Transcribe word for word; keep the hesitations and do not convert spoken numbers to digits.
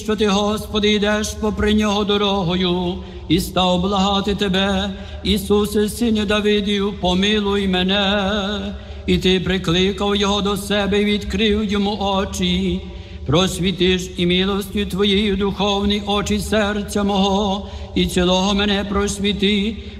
що ти, Господи, йдеш попри нього дорогою, і став благати тебе, Ісусе, Сине Давидів, помилуй мене. І ти прикликав його до себе і відкрив йому очі. Просвітиш і милостю Твоєю духовні очі серця мого, і цілого мене просвіти,